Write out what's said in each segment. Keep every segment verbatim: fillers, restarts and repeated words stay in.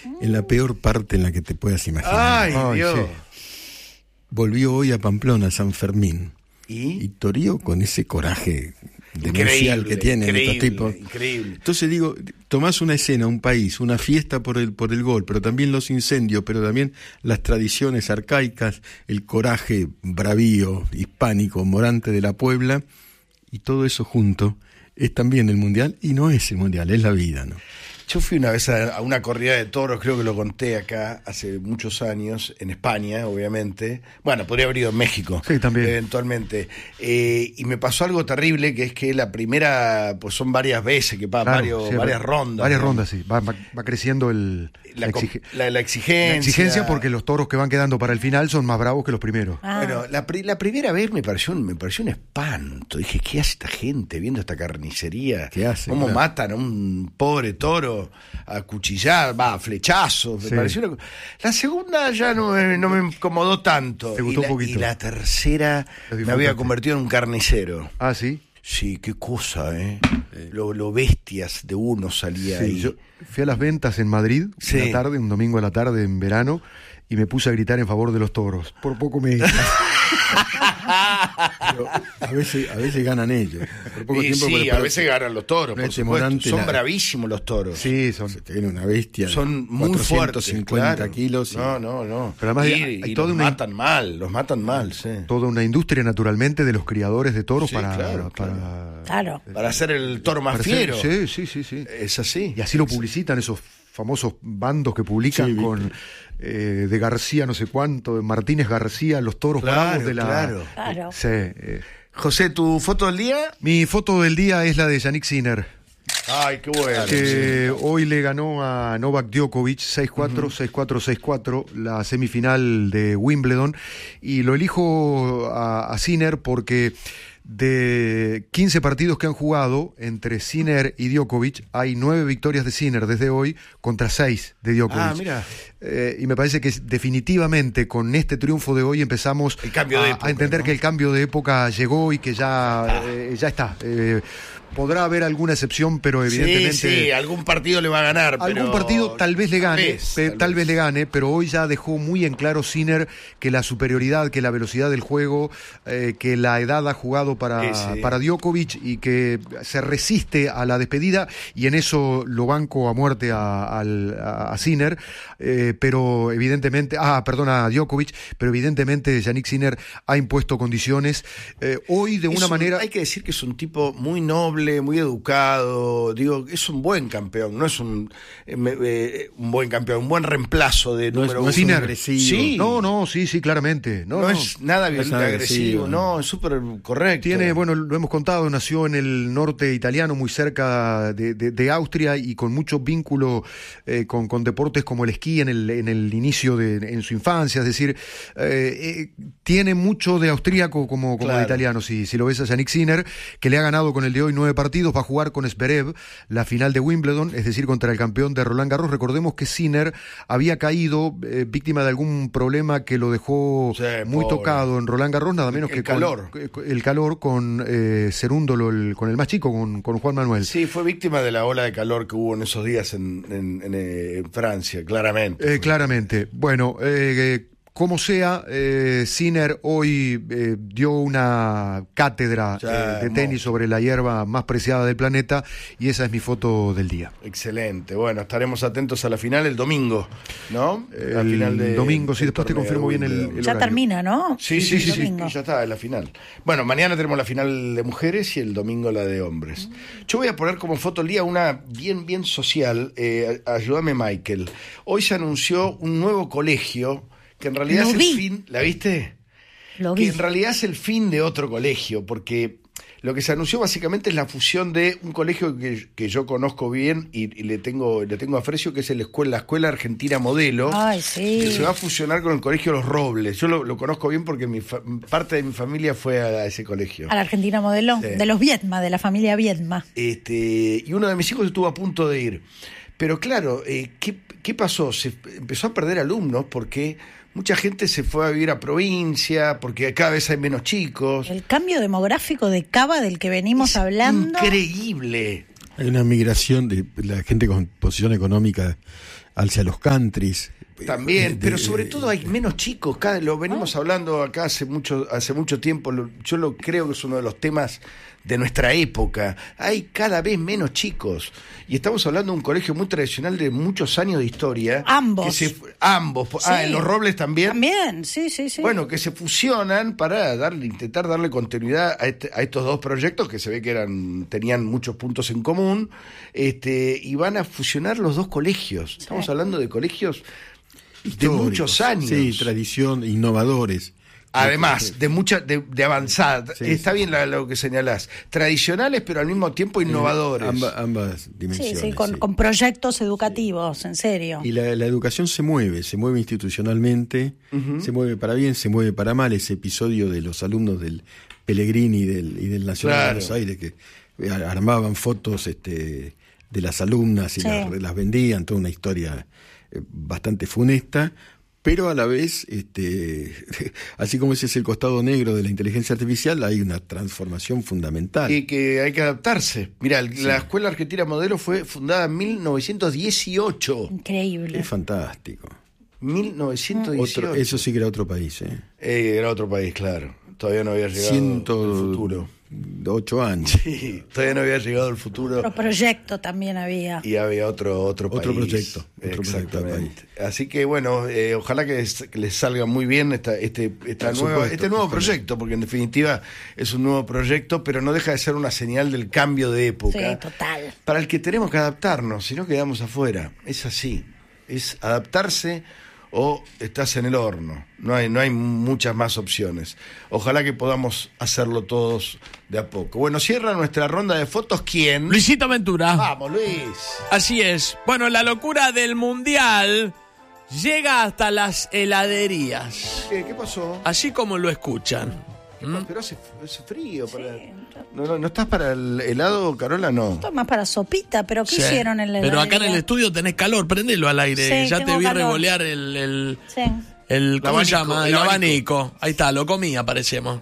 en la peor parte en la que te puedas imaginar. ¡Ay, Ay Dios! Sí. Volvió hoy a Pamplona, a San Fermín. ¿Y? Y toreó con ese coraje demencial que tienen estos tipos. Increíble. Entonces digo, tomás una escena, un país, una fiesta por el, por el gol, pero también los incendios, pero también las tradiciones arcaicas, el coraje bravío, hispánico, morante de la Puebla, y todo eso junto es también el Mundial, y no es el Mundial, es la vida, ¿no? Yo fui una vez a, a una corrida de toros, creo que lo conté acá, hace muchos años, en España, obviamente. Bueno, podría haber ido en México, sí, también. Eventualmente. Eh, y me pasó algo terrible, que es que la primera, pues son varias veces, que pasan claro, varios, sí, varias rondas. Varias ¿no? rondas, sí. Va, va, va creciendo el, la, la, exige, la, la exigencia. La exigencia, porque los toros que van quedando para el final son más bravos que los primeros. Ah. Bueno, la, la primera vez me pareció, me pareció un espanto. Dije, ¿qué hace esta gente viendo esta carnicería? ¿Qué hace? ¿Cómo claro. matan a un pobre toro a cuchillar, va, a flechazos? Me sí. pareció una... La segunda ya no me, no me incomodó tanto. Te gustó y, la, un poquito. y la tercera me había convertido en un carnicero. Ah, ¿sí? Sí, qué cosa, ¿eh? eh. Lo, lo bestias de uno salía sí, ahí. Yo fui a las ventas en Madrid, sí. una tarde, un domingo a la tarde en verano, y me puse a gritar en favor de los toros. Por poco me... Pero a veces, a veces ganan ellos. Por poco tiempo, sí, a veces ganan los toros, por supuesto. Son la... bravísimos los toros. Sí, son. Se te viene una bestia. Son muy fuertes, cincuenta claro. kilos. Y... No, no, no. Pero además y, hay, hay y toda los una... matan mal, los matan mal, sí. Toda una industria, naturalmente, de los criadores de toros, sí, para, claro, para, claro. Claro. para hacer el toro más para fiero. Ser, sí, sí, sí, sí. Es así. Y así lo publicitan esos famosos bandos que publican sí, con eh, de García no sé cuánto, de Martínez García, los toros claro, bravos de la... Claro, claro. Sí, eh. José, ¿tu foto del día? Mi foto del día es la de Yannick Sinner. Ay, qué bueno. Que sí. Hoy le ganó a Novak Djokovic seis cuatro, uh-huh. seis cuatro, seis cuatro, la semifinal de Wimbledon. Y lo elijo a, a Sinner porque de quince partidos que han jugado entre Sinner y Djokovic, hay nueve victorias de Sinner desde hoy contra seis de Djokovic. Ah, mira. Eh, y me parece que definitivamente con este triunfo de hoy empezamos el cambio de a, época, a entender ¿no? que el cambio de época llegó y que ya, ah. eh, ya está. Eh, podrá haber alguna excepción, pero evidentemente... Sí, sí, algún partido le va a ganar. Algún pero... partido tal vez le gane, tal vez, pe, tal tal vez. vez le gane, pero hoy ya dejó muy en claro Sinner que la superioridad, que la velocidad del juego, eh, que la edad ha jugado para, sí, sí. para Djokovic y que se resiste a la despedida, y en eso lo banco a muerte a, a, a Sinner, eh, pero evidentemente, ah, perdona, a Djokovic, pero evidentemente Yannick Sinner ha impuesto condiciones. Eh, hoy de una un, manera... Hay que decir que es un tipo muy noble, muy educado, digo, es un buen campeón, no es un, eh, eh, un buen campeón, un buen reemplazo de no número es, uno. No es un agresivo. Sí. No, no, sí, sí, claramente. No, no, no. es nada violento, no es agresivo, agresivo, no, es súper correcto. Tiene, bueno, lo hemos contado, nació en el norte italiano, muy cerca de, de, de Austria, y con mucho vínculo eh, con, con deportes como el esquí en el, en el inicio de en su infancia, es decir, eh, eh, tiene mucho de austríaco como, como claro. de italiano, si, si lo ves a Yannick Sinner, que le ha ganado con el de hoy nueve partidos, va a jugar con Zverev la final de Wimbledon, es decir, contra el campeón de Roland Garros. Recordemos que Sinner había caído eh, víctima de algún problema que lo dejó sí, muy pobre. tocado en Roland Garros, nada menos el que calor. Con, el calor con eh, Cerúndolo, el, con el más chico, con, con Juan Manuel. Sí, fue víctima de la ola de calor que hubo en esos días en, en, en, en Francia, claramente. Eh, claramente. Bueno, eh, como sea, eh, Sinner hoy eh, dio una cátedra eh, de tenis sobre la hierba más preciada del planeta, y esa es mi foto del día. Excelente. Bueno, estaremos atentos a la final el domingo, ¿no? La el final de, domingo, sí, después te confirmo bien el, el Ya horario. termina, ¿no? Sí, sí, sí, sí, sí, sí ya está, es la final. Bueno, mañana tenemos la final de mujeres y el domingo la de hombres. Yo voy a poner como foto del día una bien, bien social. Eh, ayúdame, Michael. Hoy se anunció un nuevo colegio que en realidad Lo es vi. el fin, ¿la viste? Lo que vi. en realidad es el fin de otro colegio, porque lo que se anunció básicamente es la fusión de un colegio que, que yo conozco bien y, y le tengo le tengo aprecio, que es el escuela, la Escuela Argentina Modelo. Ay, sí. Que se va a fusionar con el Colegio Los Robles. Yo lo, lo conozco bien porque mi fa, parte de mi familia fue a, a ese colegio. A la Argentina Modelo, sí. De los Viedma, de la familia Viedma. Este, y uno de mis hijos estuvo a punto de ir. Pero claro, eh, ¿qué, ¿qué pasó? Se empezó a perder alumnos porque mucha gente se fue a vivir a provincia, porque cada vez hay menos chicos. El cambio demográfico de Cava del que venimos es hablando. Increíble. Hay una migración de la gente con posición económica hacia los countries. También, De- pero sobre todo hay menos chicos, cada, lo venimos hablando acá hace mucho, hace mucho tiempo, lo- yo lo creo que es uno de los temas de nuestra época, hay cada vez menos chicos, y estamos hablando de un colegio muy tradicional de muchos años de historia. Ambos. Que se- ambos, ah, Sí. en Los Robles también. También, sí, sí, sí. Bueno, que se fusionan para darle, intentar darle continuidad a, este- a estos dos proyectos que se ve que eran, tenían muchos puntos en común, este, y van a fusionar los dos colegios. Estamos hablando de colegios de históricos. muchos años. Sí, tradición, innovadores. Además, de mucha, de, de avanzada. Sí, Está sí. bien la- lo que señalás. Tradicionales, pero al mismo tiempo innovadores. Amba- ambas sí, dimensiones. sí, con, sí. con proyectos educativos, en serio. Y la, la educación se mueve, se mueve institucionalmente, se mueve para bien, se mueve para mal. Ese episodio de los alumnos del Pellegrini y del, y del Nacional Claro. de Buenos Aires que eh, armaban fotos este, de las alumnas y Sí. las, las vendían, toda una historia eh, bastante funesta, pero a la vez, este, así como ese es el costado negro de la inteligencia artificial, hay una transformación fundamental. Y que hay que adaptarse. Mira, la Escuela Argentina Modelo fue fundada en mil novecientos dieciocho. Increíble. Es fantástico. mil novecientos dieciocho. Otro, eso sí que era otro país, ¿eh? Eh, era otro país, claro. Todavía no había llegado ciento el futuro. ocho años. Sí, todavía no había llegado el futuro. Otro proyecto también había. Y había otro otro, Otro país. proyecto, otro proyecto de Exactamente. Así que bueno, eh, ojalá que les, que les salga muy bien esta, este, esta Por nueva, supuesto, este nuevo ojalá. proyecto, porque en definitiva es un nuevo proyecto, pero no deja de ser una señal del cambio de época. Sí, total. Para el que tenemos que adaptarnos, si no quedamos afuera. Es así. Es adaptarse o estás en el horno. No hay, no hay muchas más opciones. Ojalá que podamos hacerlo todos de a poco. Bueno, cierra nuestra ronda de fotos. ¿Quién? Luisito Ventura. Vamos, Luis. Así es. Bueno, la locura del mundial llega hasta las heladerías. ¿Qué, qué pasó? Así como lo escuchan. ¿Mm? Pero hace, hace frío. Para... No, no, ¿No estás para el helado, Carola? No. Esto es más para sopita, pero ¿qué Sí. hicieron en la Pero acá en el heladería? estudio tenés calor, prendelo al aire. Sí, ya te tengo vi calor. revolear el, el, Sí. el ¿cómo se abanico, llama? el El abanico. abanico. Ahí está, lo comía, parecemos.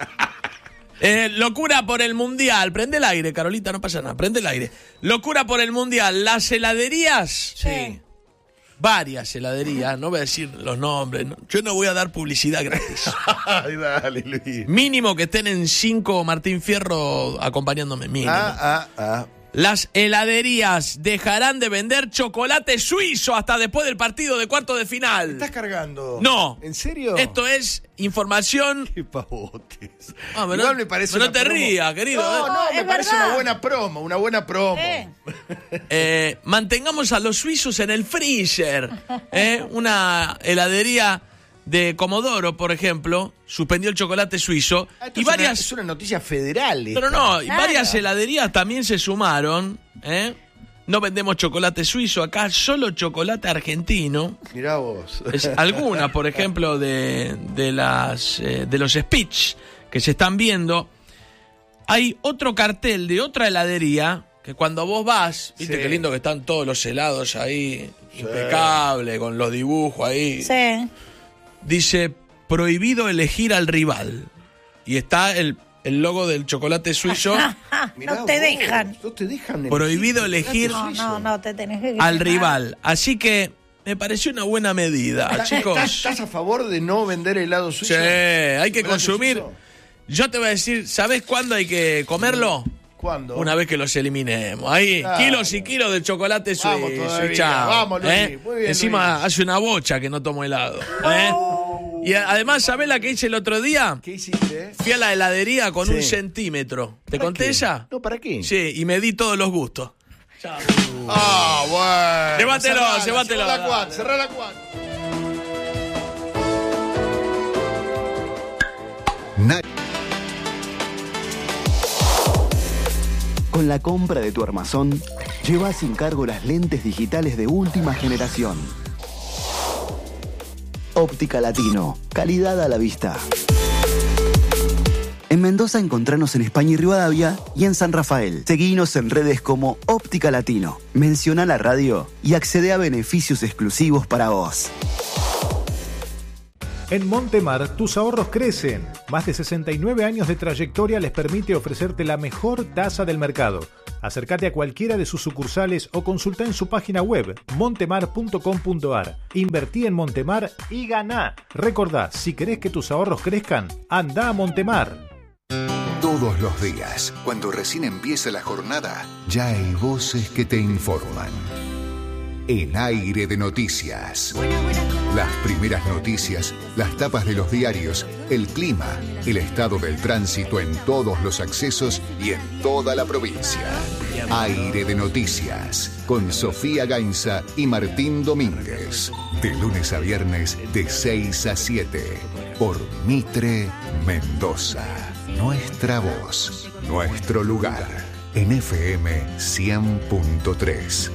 Eh, locura por el mundial. Prende el aire, Carolita, no pasa nada. Prende el aire. Locura por el mundial. Las heladerías. Sí. Varias heladerías. No voy a decir los nombres. no. Yo no voy a dar publicidad gratis. Ay, dale, Luis. Mínimo que estén en cinco Martín Fierro acompañándome. Mínimo. Ah, ah, ah. Las heladerías dejarán de vender chocolate suizo hasta después del partido de cuarto de final. ¿Estás cargando? No. ¿En serio? Esto es información. Qué pavotes. Ah, pero Igual no- me parece pero una no te promo. rías, querido, No, ¿eh? no, No, me es parece verdad. una buena promo, una buena promo. Sí. Eh, mantengamos a los suizos en el freezer. ¿eh? Una heladería de Comodoro, por ejemplo, suspendió el chocolate suizo. Ah, esto Y es una- varias. es una noticia federal. Pero esta. no, y Claro. varias heladerías también se sumaron. ¿eh? No vendemos chocolate suizo acá, solo chocolate argentino. Mirá vos. Es alguna, por ejemplo, de, de las eh, de los speech que se están viendo. Hay otro cartel de otra heladería que cuando vos vas, viste Sí. qué lindo que están todos los helados ahí, impecable, con los dibujos ahí. Sí. Dice, prohibido elegir al rival. Y está el, el logo del chocolate suizo. Mirá No te vos, dejan. No te dejan. Prohibido chocolate elegir No, suizo. no, no, te tenés que... al rival. Así que me pareció una buena medida, ¿Estás, chicos. estás a favor de no vender helado suizo? Sí, hay que ¿Chocolate consumir. suizo? Yo te voy a decir, ¿sabés cuándo hay que comerlo? ¿Cuándo? Una vez que los eliminemos. Ahí, Claro. kilos y kilos de chocolate Vamos suizo. todavía, y chao. vamos, Luis, ¿eh? muy bien, Encima Luis. hace una bocha que no tomo helado. ¿eh? Y a- además, ¿sabés la que hice el otro día? ¿Qué hiciste? Fui a la heladería con Sí. un centímetro. ¿Te ¿Para conté qué? esa? No, ¿para qué? Sí, y me di todos los gustos. Ah, bueno. Llévatelo, Cerrala, llévatelo, cerrá la dale. cuat, cerrá la cuat. Na- Con la compra de tu armazón, lleva sin cargo las lentes digitales de última generación. Óptica Latino, calidad a la vista. En Mendoza encontranos en España y Rivadavia y en San Rafael. Seguinos en redes como Óptica Latino. Menciona la radio y accede a beneficios exclusivos para vos. En Montemar, tus ahorros crecen. Más de sesenta y nueve años de trayectoria les permite ofrecerte la mejor tasa del mercado. Acércate a cualquiera de sus sucursales o consulta en su página web montemar punto com punto a r. Invertí en Montemar y ganá. Recordá, si querés que tus ahorros crezcan, anda a Montemar. Todos los días, cuando recién empieza la jornada, ya hay voces que te informan. El aire de noticias. Las primeras noticias, las tapas de los diarios, el clima, el estado del tránsito en todos los accesos y en toda la provincia. Aire de noticias, con Sofía Gainza y Martín Domínguez. De lunes a viernes, de seis a siete, por Mitre Mendoza. Nuestra voz, nuestro lugar, en F M cien punto tres.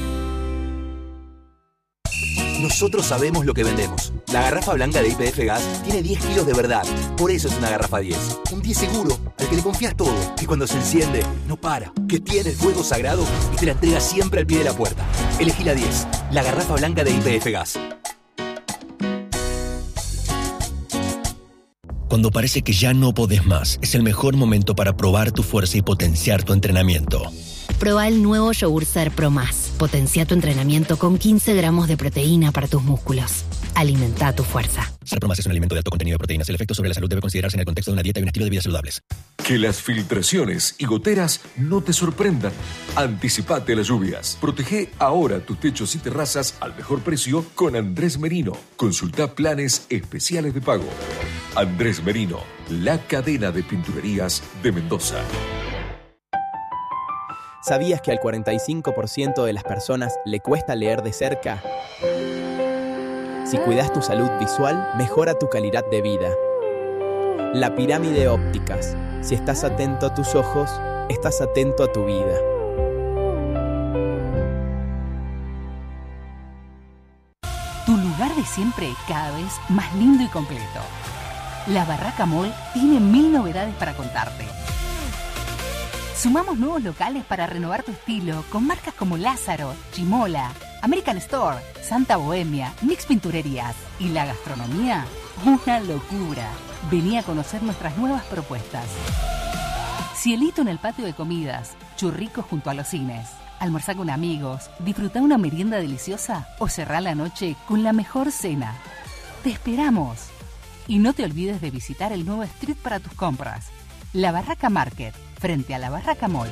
Nosotros sabemos lo que vendemos. La garrafa blanca de Y P F Gas tiene diez kilos de verdad. Por eso es una garrafa diez. Un diez seguro, al que le confías todo. Que cuando se enciende, no para. Que tiene el fuego sagrado y te la entrega siempre al pie de la puerta. Elegí la diez, la garrafa blanca de Y P F Gas. Cuando parece que ya no podés más, es el mejor momento para probar tu fuerza y potenciar tu entrenamiento. Proba el nuevo yogur Ser Pro Más. Potencia tu entrenamiento con quince gramos de proteína para tus músculos. Alimenta tu fuerza. Ser Pro Más es un alimento de alto contenido de proteínas. El efecto sobre la salud debe considerarse en el contexto de una dieta y un estilo de vida saludables. Que las filtraciones y goteras no te sorprendan. Anticipate a las lluvias. Protege ahora tus techos y terrazas al mejor precio con Andrés Merino. Consulta planes especiales de pago. Andrés Merino, la cadena de pinturerías de Mendoza. ¿Sabías que al cuarenta y cinco por ciento de las personas le cuesta leer de cerca? Si cuidas tu salud visual, mejora tu calidad de vida. La pirámide ópticas. Si estás atento a tus ojos, estás atento a tu vida. Tu lugar de siempre cada vez más lindo y completo. La Barraca Mall tiene mil novedades para contarte. Sumamos nuevos locales para renovar tu estilo con marcas como Lázaro, Chimola, American Store, Santa Bohemia, Mix Pinturerías y la gastronomía, una locura. Vení a conocer nuestras nuevas propuestas. Cielito en el patio de comidas, churricos junto a los cines, almorzar con amigos, disfrutar una merienda deliciosa o cerrar la noche con la mejor cena. ¡Te esperamos! Y no te olvides de visitar el nuevo street para tus compras, La Barraca Market, frente a la Barraca Mall.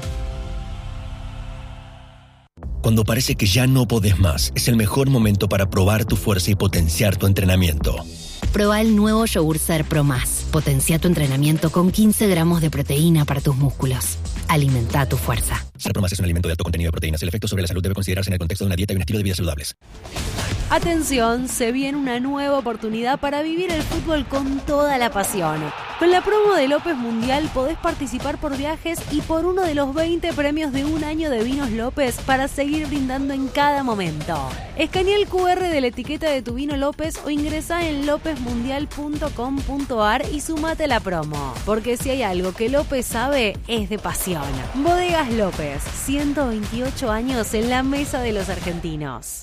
Cuando parece que ya no podés más, es el mejor momento para probar tu fuerza y potenciar tu entrenamiento. Proba el nuevo yogur Ser Pro Más. Potencia tu entrenamiento con quince gramos de proteína para tus músculos. Alimenta tu fuerza. Ser Pro Más es un alimento de alto contenido de proteínas. El efecto sobre la salud debe considerarse en el contexto de una dieta y un estilo de vida saludables. Atención, se viene una nueva oportunidad para vivir el fútbol con toda la pasión. Con la promo de López Mundial podés participar por viajes y por uno de los veinte premios de un año de Vinos López para seguir brindando en cada momento. Escanea el cu erre de la etiqueta de tu vino López o ingresa en lópez mundial punto com punto a r y sumate a la promo. Porque si hay algo que López sabe, es de pasión. Bodegas López, ciento veintiocho años en la mesa de los argentinos.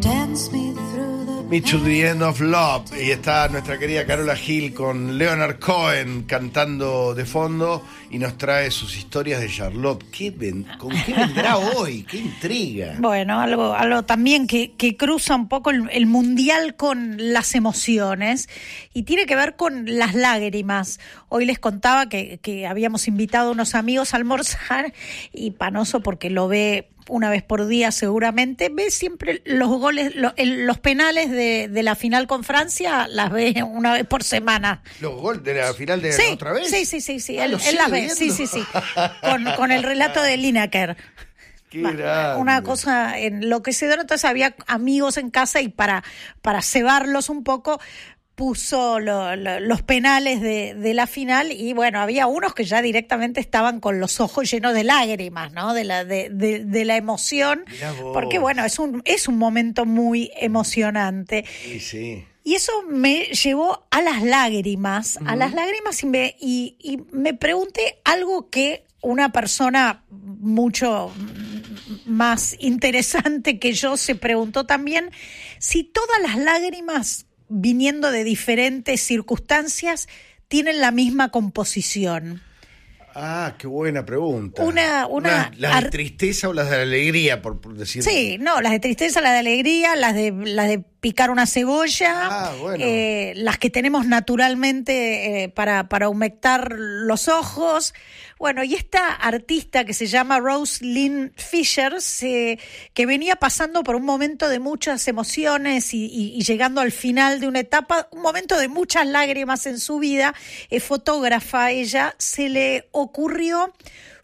Me to the End of Love. Y está nuestra querida Carola Gil con Leonard Cohen cantando de fondo y nos trae sus historias de Charlotte. ¿Qué ven, ¿Con qué vendrá hoy? ¡Qué intriga! Bueno, algo, algo también que, que cruza un poco el, el mundial con las emociones y tiene que ver con las lágrimas. Hoy les contaba que, que habíamos invitado a unos amigos a almorzar y Panoso, porque lo ve una vez por día seguramente, ve siempre los goles, los, el, los penales de, de la final con Francia, las ve una vez por semana. ¿Los goles de la final de sí, la otra vez? Sí, sí, sí, sí, ah, él, él las ve, sí, sí, sí, con, con el relato de Lineker. Qué grande. Una cosa enloquecedora. Entonces había amigos en casa y para, para cebarlos un poco puso lo, lo, los penales de, de la final y bueno, había unos que ya directamente estaban con los ojos llenos de lágrimas, ¿no? De la, de, de, de la emoción, porque bueno, es un, es un momento muy emocionante. Sí, sí. Y eso me llevó a las lágrimas, uh-huh. a las lágrimas y me, y, y me pregunté algo que una persona mucho más interesante que yo se preguntó también, si todas las lágrimas viniendo de diferentes circunstancias tienen la misma composición. Ah, qué buena pregunta. Una, una, una ¿Las de tristeza o las de alegría, por, por decir? Sí, no, las de tristeza, las de alegría, las de las de picar una cebolla, ah, bueno. eh, las que tenemos naturalmente eh, para, para humectar los ojos. Bueno, y esta artista que se llama Rose Lynn Fisher, se, que venía pasando por un momento de muchas emociones y, y, y llegando al final de una etapa, un momento de muchas lágrimas en su vida, es fotógrafa ella, se le ocurrió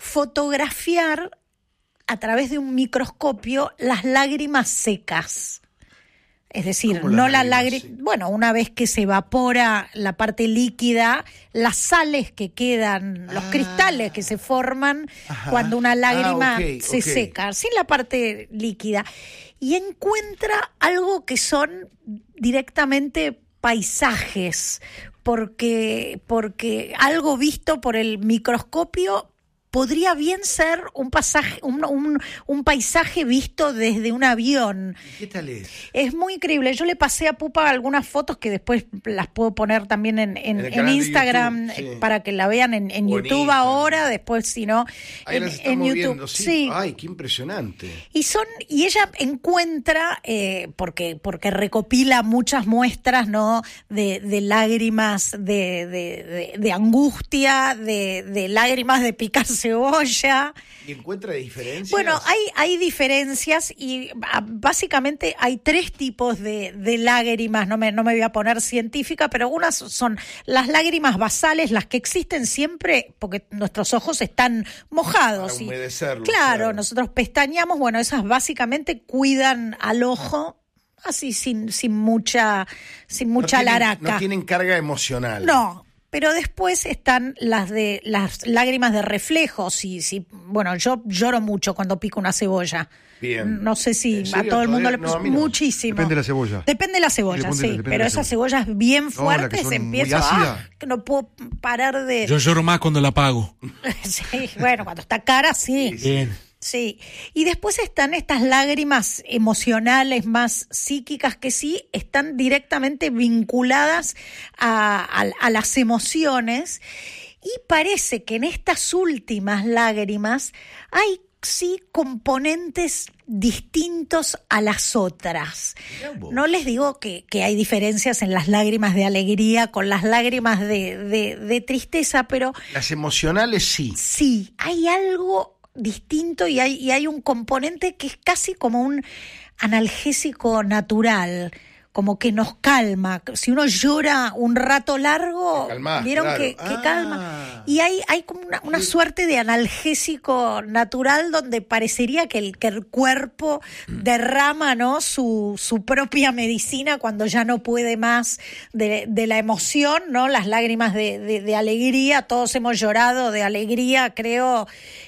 fotografiar a través de un microscopio las lágrimas secas. Es decir, no la lágrima, sí. Bueno, una vez que se evapora la parte líquida, las sales que quedan, ah. los cristales que se forman Ajá. cuando una lágrima ah, okay, se okay. seca, sin la parte líquida. Y encuentra algo que son directamente paisajes, porque, porque algo visto por el microscopio podría bien ser un pasaje, un, un, un paisaje visto desde un avión. ¿Qué tal es? Es muy increíble. Yo le pasé a Pupa algunas fotos que después las puedo poner también en, en, en, en Instagram YouTube, sí. para que la vean en, en YouTube en ahora, después si no en, en YouTube. Viendo, sí. Sí. Ay, qué impresionante. Y son y ella encuentra eh, porque porque recopila muchas muestras, ¿no? De, de lágrimas de, de, de, de angustia, de, de lágrimas de picarse cebolla. ¿Y encuentra diferencias? Bueno, hay, hay diferencias y a, básicamente hay tres tipos de, de lágrimas, no me, no me voy a poner científica, pero unas son las lágrimas basales, las que existen siempre porque nuestros ojos están mojados. Para humedecerlos. Y, claro, claro, nosotros pestañeamos, bueno, esas básicamente cuidan al ojo así sin, sin mucha, sin mucha no tienen, laraca. No tienen carga emocional. No. Pero después están las de las lágrimas de reflejo. Si, si, bueno, yo lloro mucho cuando pico una cebolla. Bien. No sé si a todo el mundo le pasa. No, muchísimo. Depende de la cebolla. Depende de la cebolla, sí. Depende pero de esas cebolla. cebollas bien fuertes no, empiezo a... que no puedo parar de... Yo lloro más cuando la pago. Sí, bueno, cuando está cara, sí. Bien. Sí, y después están estas lágrimas emocionales más psíquicas que sí están directamente vinculadas a, a, a las emociones y parece que en estas últimas lágrimas hay sí componentes distintos a las otras. No les digo que, que hay diferencias en las lágrimas de alegría con las lágrimas de, de, de tristeza, pero... Las emocionales sí. Sí, hay algo distinto y hay, y hay un componente que es casi como un analgésico natural, como que nos calma. Si uno llora un rato largo, calmás, vieron claro. que, que ah. calma. Y hay, hay como una, una suerte de analgésico natural donde parecería que el, que el cuerpo derrama, ¿no? su, su propia medicina cuando ya no puede más de, de la emoción, ¿no? Las lágrimas de, de, de alegría, todos hemos llorado de alegría, creo.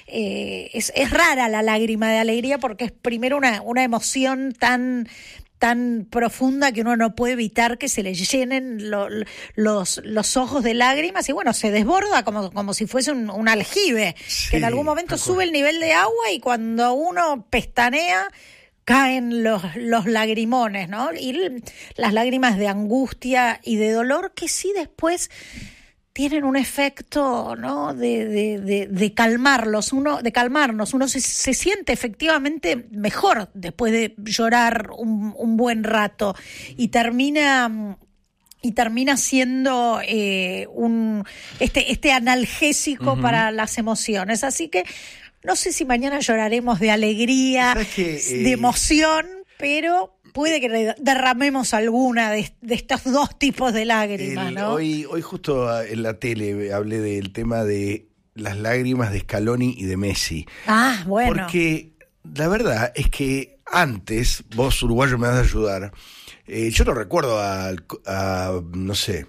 Eh, es, es rara la lágrima de alegría porque es primero una, una emoción tan... tan profunda que uno no puede evitar que se le llenen lo, los, los ojos de lágrimas y bueno, se desborda como, como si fuese un, un aljibe, sí, que en algún momento sube el nivel de agua y cuando uno pestanea caen los, los lagrimones, ¿no? Y las lágrimas de angustia y de dolor que sí después tienen un efecto, ¿no? de, de, de, de calmarlos, uno, de calmarnos, uno se, se siente efectivamente mejor después de llorar un, un buen rato y termina y termina siendo eh, un este, este analgésico uh-huh. para las emociones. Así que no sé si mañana lloraremos de alegría, que, eh... de emoción, pero puede que derramemos alguna de, de estos dos tipos de lágrimas, el, ¿no? Hoy, hoy justo en la tele hablé del tema de las lágrimas de Scaloni y de Messi. Ah, bueno. Porque la verdad es que antes, vos uruguayo me vas a ayudar, eh, yo no recuerdo a, a no sé,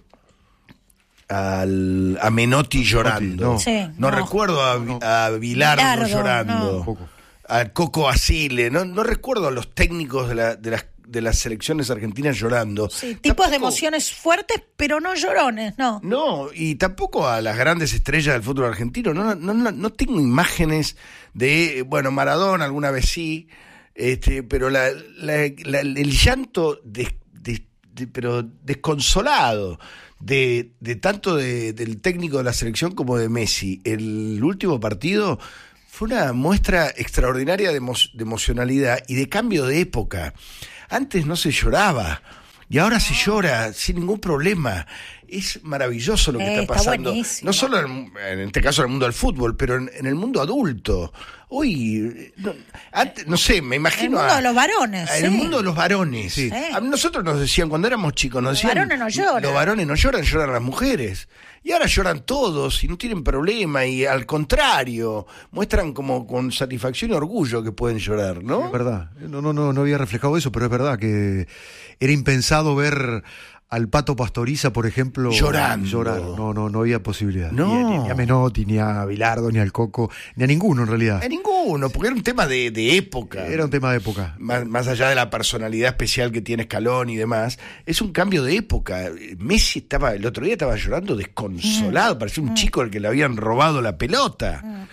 al, a Menotti llorando. No, sí, no, no recuerdo a, no. a Bilardo, Bilardo llorando. No. A Coco Basile, no, no recuerdo a los técnicos de, la, de, las, de las selecciones argentinas llorando. Sí, tipos tampoco, de emociones fuertes, pero no llorones, ¿no? No, y tampoco a las grandes estrellas del fútbol argentino. No, no, no, no tengo imágenes de, bueno, Maradona alguna vez sí, este, pero la, la, la, el llanto de, de, de- pero desconsolado de, de tanto de- del técnico de la selección como de Messi. El último partido fue una muestra extraordinaria de, emo- de emocionalidad y de cambio de época. Antes no se lloraba y ahora se llora sin ningún problema. Es maravilloso lo que Eh, está está pasando. buenísimo. No solo en, en este caso en el mundo del fútbol, pero en, en el mundo adulto. Hoy, no, antes, no sé, me imagino. En el mundo a- de los varones, En sí. el mundo de los varones. Sí. A nosotros nos decían, cuando éramos chicos, nos Los decían. varones no lloran. Los varones no lloran, lloran las mujeres. Y ahora lloran todos y no tienen problema. Y al contrario, muestran como con satisfacción y orgullo que pueden llorar, ¿no? Es verdad. No, no, no, no había reflejado eso, pero es verdad que era impensado ver al Pato Pastoriza, por ejemplo, Llorando. llorar. No, no, no había posibilidad. No. Ni, ni a Menotti, ni a Bilardo, ni al Coco, ni a ninguno en realidad. A ninguno, porque era un tema de, de época. Era un tema de época. Más, más allá de la personalidad especial que tiene Scaloni y demás, es un cambio de época. Messi estaba, el otro día estaba llorando desconsolado, parecía un chico al que le habían robado la pelota.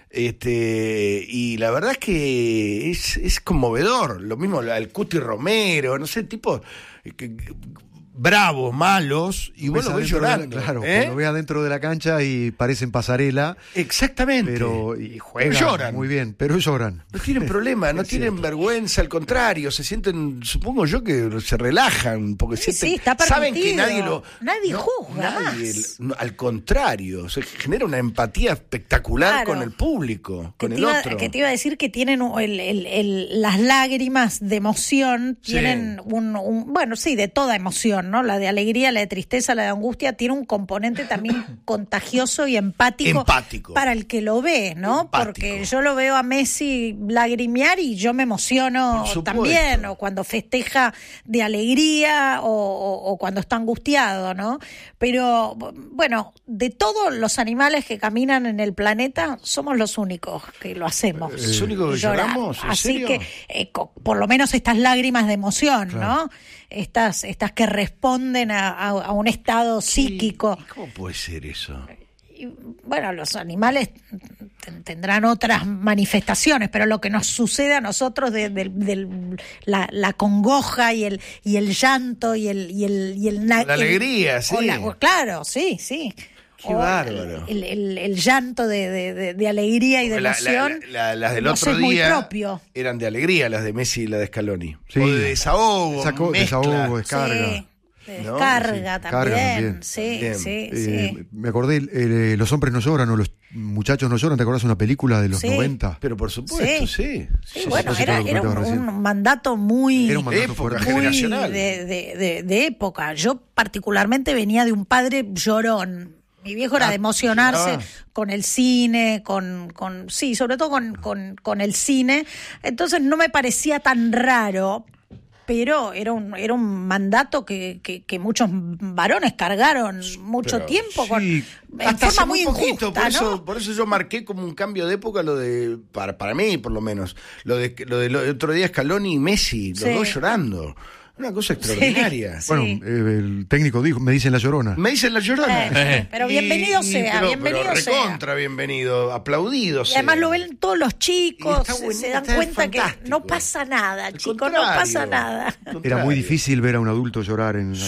Este, y la verdad es que es, es conmovedor. Lo mismo el Cuti Romero, no sé, tipo que- que- bravos, malos, y vos Ves lo ves adentro de la- llorando. claro, ¿eh? lo ves adentro de la cancha y parecen pasarela. Exactamente. Pero y juegan Pero lloran. muy bien, pero lloran. No tienen problema, no Es tienen cierto. vergüenza, al contrario, se sienten, supongo yo que se relajan, porque Sí, sienten, sí, está saben que permitido. nadie lo... Nadie no, juzga nadie- más. no, al contrario, se genera una empatía espectacular Claro. con el público, Que con te, el iba, otro. que te iba a decir que tienen un- el- el- el- las lágrimas de emoción, Sí. tienen un, un- bueno, sí, de toda emoción, ¿no? La de alegría, la de tristeza, la de angustia, tiene un componente también contagioso y empático, Empático. para el que lo ve, ¿no? Empático. Porque yo lo veo a Messi lagrimear y yo me emociono Por supuesto. también, o cuando festeja de alegría o, o- o cuando está angustiado, ¿no? Pero bueno, de todos los animales que caminan en el planeta, somos los únicos que lo hacemos. ¿Los únicos que Llorar. lloramos? ¿En Así serio? que eh, co- por lo menos estas lágrimas de emoción, Claro. ¿no? Estas, estas que responden a, a- a un estado psíquico. ¿Cómo puede ser eso? Y, bueno, los animales ten- tendrán otras manifestaciones, pero lo que nos sucede a nosotros de, de- del- la, la congoja y el y el llanto y el y el y el na- La el- alegría, o sí. la- o claro, sí, sí. Qué O bárbaro. El, el- el llanto de, de- de- de alegría y de La- la- emoción. la- la- las del nos otro es muy día propio. eran de alegría, las de Messi y las de Scaloni. Sí. O de desahogo, Saco- mezcla. desahogo, descarga. Sí, de ¿No? descarga Sí, también. carga también. Sí, Bien. sí, Eh, sí. Me acordé, eh, Los hombres no lloran o los muchachos no lloran. ¿Te acordás de una película de los Sí. noventa? Pero por supuesto, Sí. sí. Sí, Sí, bueno, sí, era, sí, lo era un, comentaba recién. un mandato muy, Era un mandato Época fuerte. muy generacional. de, de- de- de época. Yo particularmente venía de un padre llorón. Mi viejo era Ah, de emocionarse lloraba. con el cine, con, con sí, sobre todo con, con, con el cine. Entonces no me parecía tan raro, pero era un, era un mandato que, que, que muchos varones cargaron mucho Pero, tiempo con, sí. en Hasta forma hace muy muy poquito, injusta, por, ¿no? eso, por eso yo marqué como un cambio de época lo de, para, para mí por lo menos, lo de lo del otro día Scaloni y Messi, los Sí. dos llorando. Una cosa extraordinaria. Sí. Bueno, eh, el técnico dijo, me dicen la llorona. Me dicen la llorona. Eh, sí, pero bienvenido sea, pero, bienvenido pero sea. recontra bienvenido, aplaudido Y además sea. lo ven todos los chicos, Y está se- bueno, se dan está cuenta que fantástico. no pasa nada, Al chicos, no contrario. pasa nada. Era muy difícil ver a un adulto llorar en la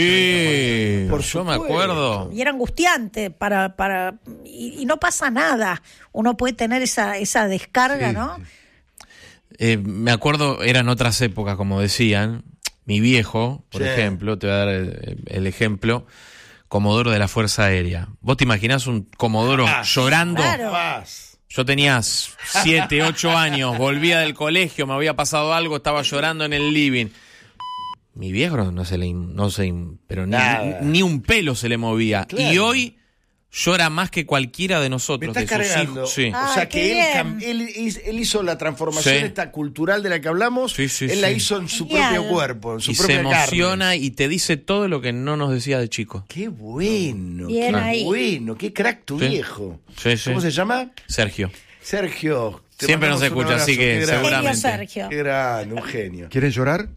Sí, Por yo me supuesto. acuerdo. Y era angustiante para, para y, y no pasa nada. Uno puede tener esa, esa descarga, Sí, ¿no? sí. Eh, me acuerdo, eran otras épocas, como decían. Mi viejo, por Sí. ejemplo, te voy a dar el, el ejemplo, comodoro de la Fuerza Aérea. ¿Vos te imaginás un comodoro Ah, llorando? claro. Más. Yo tenía siete, ocho años, volvía del colegio, me había pasado algo, estaba llorando en el living. Mi viejo no, no se le, no se, pero ni, Nada. ni un pelo se le movía. Claro. Y hoy llora más que cualquiera de Me nosotros, estás de sus cargando. hijos. Sí. Ah, O sea qué que él, bien. cam- él, hiz- él hizo la transformación Sí. esta cultural de la que hablamos. Sí, sí, él la sí. hizo en su Genial. propio cuerpo, en su Y se propia emociona carne. y te dice todo lo que no nos decía de chico. Qué bueno, Bien qué ahí. bueno, qué crack tu Sí. viejo. Sí, sí. ¿Cómo se llama? Sergio. Sergio. te Siempre nos mandamos un escucha, así abrazo. que Qué grande. seguramente. Genio Sergio. Qué grande, un genio. ¿Quieren llorar?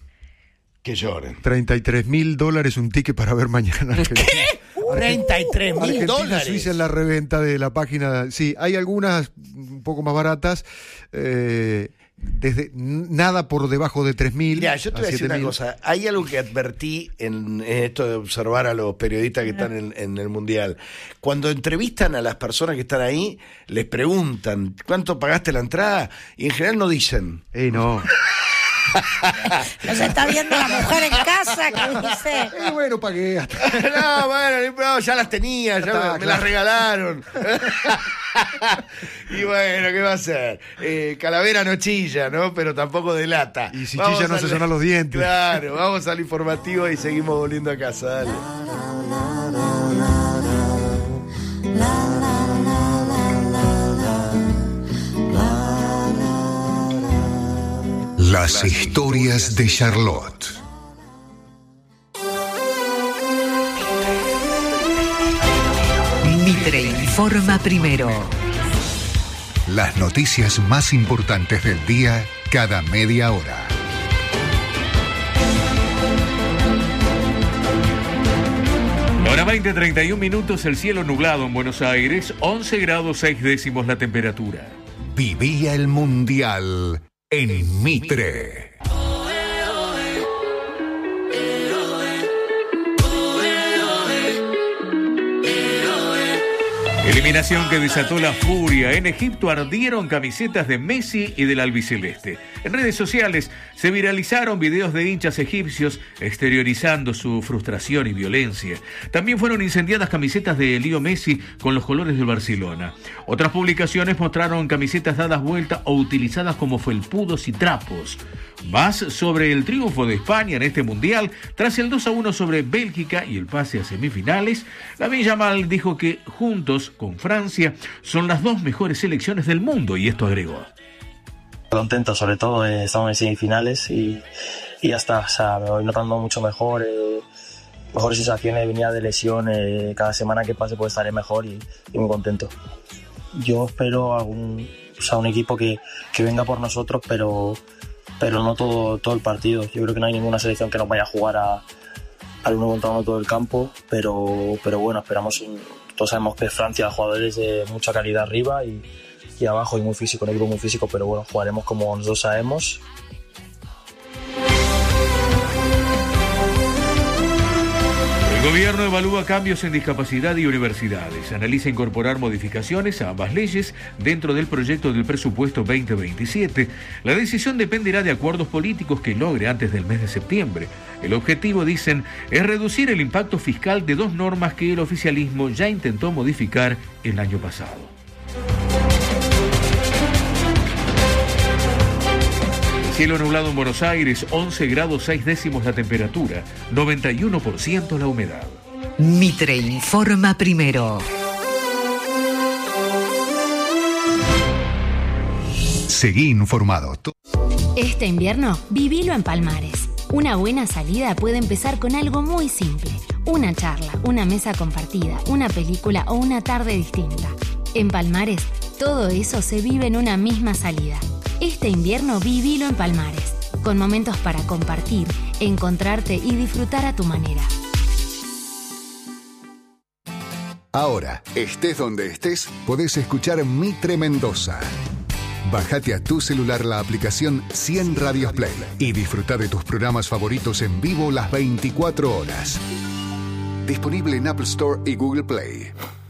Que lloren. treinta y tres mil dólares un ticket para ver mañana. Argentina. treinta y tres mil Argentina, dólares. Suiza en la reventa de la página. Sí, hay algunas un poco más baratas. Eh, desde nada por debajo de tres mil. Ya, yo te voy a decir una cosa. Hay algo que advertí en, en esto de observar a los periodistas que están en, en el Mundial. Cuando entrevistan a las personas que están ahí, les preguntan, ¿cuánto pagaste la entrada? Y en general no dicen. Eh, no. Nos está viendo la mujer en casa que dice. Eh, bueno, pagué hasta. No, bueno, no, ya las tenía, ya, ya está, me, me claro. las regalaron. Y bueno, ¿qué va a hacer? Eh, calavera no chilla, ¿no? Pero tampoco delata. Y si vamos chilla no se sonan los dientes. Claro, vamos al informativo y seguimos volviendo a casa, dale. Las historias de Charlotte. Mitre informa primero. Las noticias más importantes del día cada media hora. Hora veinte, treinta y un minutos, el cielo nublado en Buenos Aires, once grados seis décimos la temperatura. Vivía el Mundial en Mitre. Eliminación que desató la furia. En Egipto ardieron camisetas de Messi y del albiceleste. En redes sociales se viralizaron videos de hinchas egipcios exteriorizando su frustración y violencia. También fueron incendiadas camisetas de Leo Messi con los colores del Barcelona. Otras publicaciones mostraron camisetas dadas vuelta o utilizadas como felpudos y trapos. Más sobre el triunfo de España en este Mundial, tras el dos a uno sobre Bélgica y el pase a semifinales, Lamine Yamal dijo que juntos con Francia son las dos mejores selecciones del mundo, y esto agregó. Contento, sobre todo, eh, estamos en semifinales y, y ya está, o sea, me voy notando mucho mejor, eh, mejores sensaciones, venía de lesión, eh, cada semana que pase pues estaré mejor y, y muy contento. Yo espero a un, o sea, un equipo que, que venga por nosotros, pero... pero no todo, todo el partido. Yo creo que no hay ninguna selección que nos vaya a jugar a, al uno contra uno todo el campo, pero, pero bueno, esperamos, un, todos sabemos que Francia, jugadores de mucha calidad arriba y, y abajo, y muy físico, un equipo muy físico, pero bueno, jugaremos como nosotros sabemos. El gobierno evalúa cambios en discapacidad y universidades. Analiza incorporar modificaciones a ambas leyes dentro del proyecto del presupuesto veinte veintisiete. La decisión dependerá de acuerdos políticos que logre antes del mes de septiembre. El objetivo, dicen, es reducir el impacto fiscal de dos normas que el oficialismo ya intentó modificar el año pasado. Cielo nublado en Buenos Aires, once grados seis décimos la temperatura, noventa y uno por ciento la humedad. Mitre informa primero. Seguí informado. Este invierno, vivilo en Palmares. Una buena salida puede empezar con algo muy simple. Una charla, una mesa compartida, una película o una tarde distinta. En Palmares, todo eso se vive en una misma salida. Este invierno vivilo en Palmares, con momentos para compartir, encontrarte y disfrutar a tu manera. Ahora, estés donde estés, podés escuchar Mitre Mendoza. Bájate a tu celular la aplicación cien Radios Play y disfruta de tus programas favoritos en vivo las veinticuatro horas. Disponible en Apple Store y Google Play.